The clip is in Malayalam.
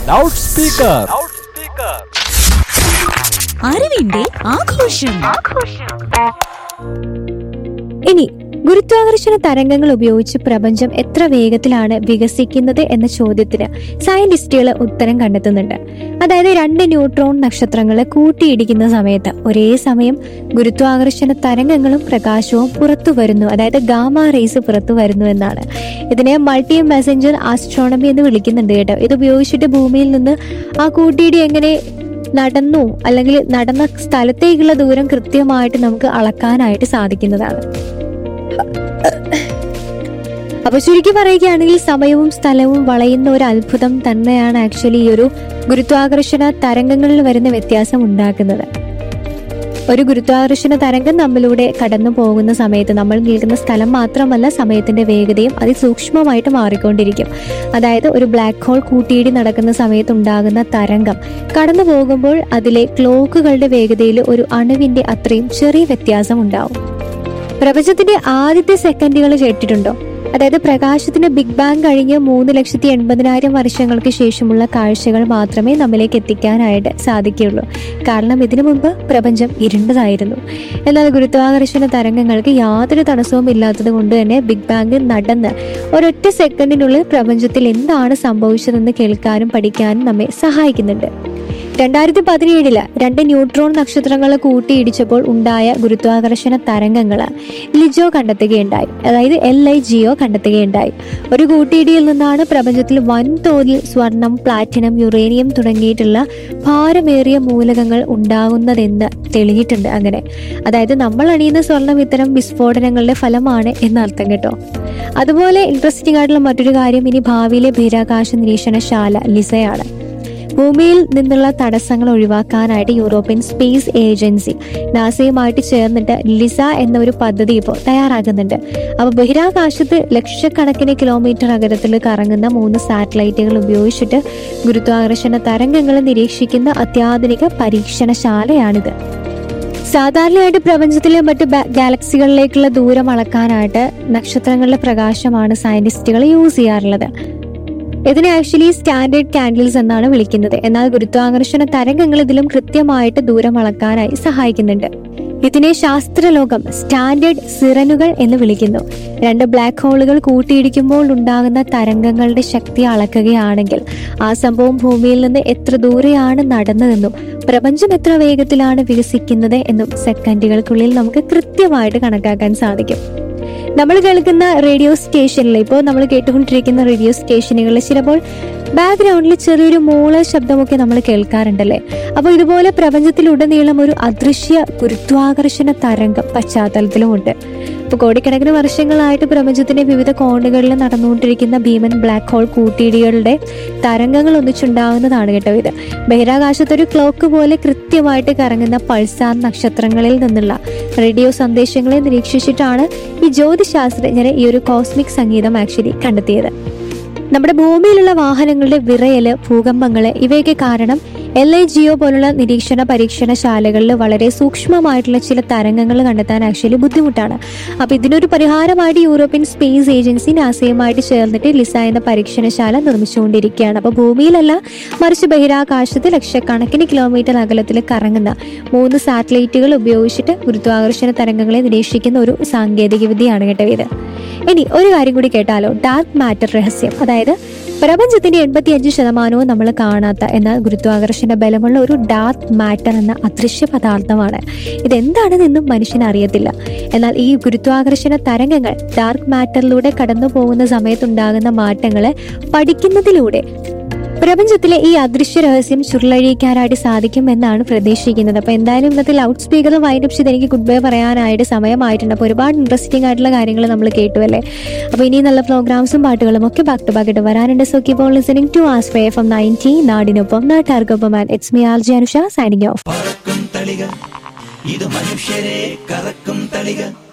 Loud speaker. അറിവിന്റെ ആഘോഷം. ഇനി ഗുരുത്വാകർഷണ തരംഗങ്ങൾ ഉപയോഗിച്ച് പ്രപഞ്ചം എത്ര വേഗത്തിലാണ് വികസിക്കുന്നത് എന്ന ചോദ്യത്തിന് സയന്റിസ്റ്റുകൾ ഉത്തരം കണ്ടെത്തുന്നുണ്ട്. അതായത് 2 ന്യൂട്രോൺ നക്ഷത്രങ്ങളെ കൂട്ടിയിടിക്കുന്ന സമയത്ത് ഒരേ സമയം ഗുരുത്വാകർഷണ തരംഗങ്ങളും പ്രകാശവും പുറത്തു വരുന്നു, അതായത് ഗാമ റേസ് പുറത്തു വരുന്നു എന്നാണ്. ഇതിനെ മൾട്ടി മെസഞ്ചർ ആസ്ട്രോണമി എന്ന് വിളിക്കുന്നുണ്ട് കേട്ടോ. ഇത് ഉപയോഗിച്ചിട്ട് ഭൂമിയിൽ നിന്ന് ആ കൂട്ടിയിടി എങ്ങനെ നടന്നു അല്ലെങ്കിൽ നടന്ന സ്ഥലത്തേക്കുള്ള ദൂരം കൃത്യമായിട്ട് നമുക്ക് അളക്കാനായിട്ട് സാധിക്കുന്നതാണ്. അപ്പൊ ചുരുക്കി പറയുകയാണെങ്കിൽ സമയവും സ്ഥലവും വളയുന്ന ഒരു അത്ഭുതം തന്നെയാണ് ആക്ച്വലി ഈ ഒരു ഗുരുത്വാകർഷണ തരംഗങ്ങളിൽ വരുന്ന വ്യത്യാസം ഉണ്ടാക്കുന്നത്. ഒരു ഗുരുത്വാകർഷണ തരംഗം നമ്മളിലൂടെ കടന്നു പോകുന്ന സമയത്ത് നമ്മൾ നിൽക്കുന്ന സ്ഥലം മാത്രമല്ല, സമയത്തിന്റെ വേഗതയും അതിസൂക്ഷ്മമായിട്ട് മാറിക്കൊണ്ടിരിക്കും. അതായത് ഒരു ബ്ലാക്ക് ഹോൾ കൂട്ടിയിടി നടക്കുന്ന സമയത്ത് ഉണ്ടാകുന്ന തരംഗം കടന്നു പോകുമ്പോൾ അതിലെ ക്ലോക്കുകളുടെ വേഗതയിൽ ഒരു അണുവിന്റെ അത്രയും ചെറിയ വ്യത്യാസം ഉണ്ടാവും. പ്രപഞ്ചത്തിന്റെ ആദ്യത്തെ സെക്കൻഡുകൾ കേട്ടിട്ടുണ്ടോ? അതായത് പ്രകാശത്തിന് ബിഗ് ബാങ് കഴിഞ്ഞ് 3,80,000 വർഷങ്ങൾക്ക് ശേഷമുള്ള കാഴ്ചകൾ മാത്രമേ നമ്മിലേക്ക് എത്തിക്കാനായിട്ട് സാധിക്കുകയുള്ളൂ. കാരണം ഇതിനു മുമ്പ് പ്രപഞ്ചം ഇരുണ്ടതായിരുന്നു. എന്നാൽ ഗുരുത്വാകർഷണ തരംഗങ്ങൾക്ക് യാതൊരു തടസ്സവും ഇല്ലാത്തത് കൊണ്ട് തന്നെ ബിഗ് ബാങ് നടന്ന് ഒരൊറ്റ സെക്കൻഡിനുള്ളിൽ പ്രപഞ്ചത്തിൽ എന്താണ് സംഭവിച്ചതെന്ന് കേൾക്കാനും പഠിക്കാനും നമ്മെ സഹായിക്കുന്നുണ്ട്. 2017 2 ന്യൂട്രോൺ നക്ഷത്രങ്ങളെ കൂട്ടിയിടിച്ചപ്പോൾ ഉണ്ടായ ഗുരുത്വാകർഷണ തരംഗങ്ങൾ ലിജോ കണ്ടെത്തുകയുണ്ടായി. അതായത് LIGO കണ്ടെത്തുകയുണ്ടായി. ഒരു കൂട്ടിയിടിയിൽ നിന്നാണ് പ്രപഞ്ചത്തിൽ വൻതോതിൽ സ്വർണം, പ്ലാറ്റിനം, യുറേനിയം തുടങ്ങിയിട്ടുള്ള ഭാരമേറിയ മൂലകങ്ങൾ ഉണ്ടാകുന്നതെന്ന് തെളിഞ്ഞിട്ടുണ്ട്. അങ്ങനെ അതായത് നമ്മൾ അണിയുന്ന സ്വർണം ഇത്തരം വിസ്ഫോടനങ്ങളുടെ ഫലമാണ് എന്നർത്ഥം കേട്ടോ. അതുപോലെ ഇൻട്രസ്റ്റിംഗ് ആയിട്ടുള്ള മറ്റൊരു കാര്യം ഇനി ഭാവിയിലെ ബഹിരാകാശ നിരീക്ഷണശാല ലിസയാണ്. ഭൂമിയിൽ നിന്നുള്ള തടസ്സങ്ങൾ ഒഴിവാക്കാനായിട്ട് യൂറോപ്യൻ സ്പേസ് ഏജൻസി നാസയുമായിട്ട് ചേർന്നിട്ട് ലിസ എന്ന ഒരു പദ്ധതി ഇപ്പോൾ തയ്യാറാക്കുന്നുണ്ട്. അപ്പൊ ബഹിരാകാശത്ത് ലക്ഷക്കണക്കിന് കിലോമീറ്റർ അകലത്തിൽ കറങ്ങുന്ന 3 സാറ്റലൈറ്റുകൾ ഉപയോഗിച്ചിട്ട് ഗുരുത്വാകർഷണ തരംഗങ്ങൾ നിരീക്ഷിക്കുന്ന അത്യാധുനിക പരീക്ഷണശാലയാണിത്. സാധാരണയായിട്ട് പ്രപഞ്ചത്തിലെ മറ്റ് ഗാലക്സികളിലേക്കുള്ള ദൂരം അളക്കാനായിട്ട് നക്ഷത്രങ്ങളുടെ പ്രകാശമാണ് സയന്റിസ്റ്റുകൾ യൂസ് ചെയ്യാറുള്ളത്. ഇതിനെ ആക്ച്വലി സ്റ്റാൻഡേർഡ് കാൻഡിൽസ് എന്നാണ് വിളിക്കുന്നത്. എന്നാൽ ഗുരുത്വാകർഷണ തരംഗങ്ങൾ ഇതിലും കൃത്യമായിട്ട് ദൂരം അളക്കാനായി സഹായിക്കുന്നുണ്ട്. ഇതിനെ ശാസ്ത്രലോകം സ്റ്റാൻഡേർഡ് സിറനുകൾ എന്ന് വിളിക്കുന്നു. 2 ബ്ലാക്ക് ഹോളുകൾ കൂട്ടിയിടിക്കുമ്പോൾ ഉണ്ടാകുന്ന തരംഗങ്ങളുടെ ശക്തി അളക്കുകയാണെങ്കിൽ ആ സംഭവം ഭൂമിയിൽ നിന്ന് എത്ര ദൂരെയാണ് നടന്നതെന്നും പ്രപഞ്ചം എത്ര വേഗത്തിലാണ് വികസിക്കുന്നത് എന്നും സെക്കൻഡുകൾക്കുള്ളിൽ നമുക്ക് കൃത്യമായിട്ട് കണക്കാക്കാൻ സാധിക്കും. നമ്മൾ കേൾക്കുന്ന റേഡിയോ സ്റ്റേഷനിൽ, ഇപ്പോൾ നമ്മൾ കേട്ടുകൊണ്ടിരിക്കുന്ന റേഡിയോ സ്റ്റേഷനുകളിൽ ചിലപ്പോൾ ബാക്ക്ഗ്രൗണ്ടിൽ ചെറിയൊരു മൂള ശബ്ദമൊക്കെ നമ്മൾ കേൾക്കാറുണ്ടല്ലേ. അപ്പോൾ ഇതുപോലെ പ്രപഞ്ചത്തിലുടനീളം ഒരു അദൃശ്യ ഗുരുത്വാകർഷണ തരംഗം പശ്ചാത്തലത്തിലുമുണ്ട്. ഇപ്പോൾ കോടിക്കണക്കിന് വർഷങ്ങളായിട്ട് പ്രപഞ്ചത്തിന്റെ വിവിധ കോണുകളിൽ നടന്നുകൊണ്ടിരിക്കുന്ന ഭീമൻ ബ്ലാക്ക് ഹോൾ കൂട്ടിയിടികളുടെ തരംഗങ്ങൾ ഒന്നിച്ചുണ്ടാകുന്നതാണ് കേട്ടോ ഇത്. ബഹിരാകാശത്തൊരു ക്ലോക്ക് പോലെ കൃത്യമായിട്ട് കറങ്ങുന്ന പൾസാർ നക്ഷത്രങ്ങളിൽ നിന്നുള്ള റേഡിയോ സന്ദേശങ്ങളെ നിരീക്ഷിച്ചിട്ടാണ് ഈ ജ്യോതിശാസ്ത്രജ്ഞരെ ഈ ഒരു കോസ്മിക് സംഗീതം ആക്ച്വലി കണ്ടെത്തിയത്. നമ്മുടെ ഭൂമിയിലുള്ള വാഹനങ്ങളുടെ വിറയല്, ഭൂകമ്പങ്ങള് ഇവയൊക്കെ കാരണം LIGO പോലുള്ള നിരീക്ഷണ പരീക്ഷണശാലകളിൽ വളരെ സൂക്ഷ്മമായിട്ടുള്ള ചില തരംഗങ്ങൾ കണ്ടെത്താൻ ആക്ച്വലി ബുദ്ധിമുട്ടാണ്. അപ്പൊ ഇതിനൊരു പരിഹാരമായിട്ട് യൂറോപ്യൻ സ്പേസ് ഏജൻസി നാസയുമായിട്ട് ചേർന്നിട്ട് ലിസ എന്ന പരീക്ഷണശാല നിർമ്മിച്ചുകൊണ്ടിരിക്കുകയാണ്. അപ്പൊ ഭൂമിയിലല്ല, മറിച്ച് ബഹിരാകാശത്ത് ലക്ഷക്കണക്കിന് കിലോമീറ്റർ അകലത്തിൽ കറങ്ങുന്ന 3 സാറ്റലൈറ്റുകൾ ഉപയോഗിച്ചിട്ട് ഗുരുത്വാകർഷണ തരംഗങ്ങളെ നിരീക്ഷിക്കുന്ന ഒരു സാങ്കേതിക വിദ്യയാണ് കേട്ടോ ഇത്. ഇനി ഒരു കാര്യം കൂടി കേട്ടാലോ, ഡാർക്ക് മാറ്റർ രഹസ്യം. അതായത് പ്രപഞ്ചത്തിന്റെ 85% നമ്മൾ കാണാത്ത എന്നാൽ ഗുരുത്വാകർഷണ ബലമുള്ള ഒരു ഡാർക്ക് മാറ്റർ എന്ന അദൃശ്യ പദാർത്ഥമാണ്. ഇതെന്താണെന്നെന്നും മനുഷ്യന് അറിയത്തില്ല. എന്നാൽ ഈ ഗുരുത്വാകർഷണ തരംഗങ്ങൾ ഡാർക്ക് മാറ്ററിലൂടെ കടന്നു പോകുന്ന സമയത്തുണ്ടാകുന്ന മാറ്റങ്ങളെ പഠിക്കുന്നതിലൂടെ പ്രപഞ്ചത്തിലെ ഈ അദൃശ്യ രഹസ്യം ചുരുളഴിക്കാനായിട്ട് സാധിക്കും എന്നാണ് പ്രതീക്ഷിക്കുന്നത്. അപ്പൊ എന്തായാലും ഇന്നത്തെ ലൗഡ് സ്പീക്കർ വൈൻഡപ്പ് ചെയ്ത് എനിക്ക് ഗുഡ് ബൈ പറയാനായിട്ട് സമയമായിട്ടുണ്ട്. അപ്പോൾ ഒരുപാട് ഇൻട്രസ്റ്റിംഗ് ആയിട്ടുള്ള കാര്യങ്ങൾ നമ്മൾ കേട്ടു അല്ലേ. അപ്പോൾ ഇനി നല്ല പ്രോഗ്രാംസും പാട്ടുകളും ഒക്കെ ബാക്ക് ടു ബാക്ക് ആയിട്ട് വരാനുണ്ട്. So keep on listening to ആസ്ട്രേ FM 90 നാടിനൊപ്പം നാട്ടാർക്കൊപ്പം. It's me RJ Anusha signing off. ഇത് മനുഷ്യരെ കറക്കും തളിക.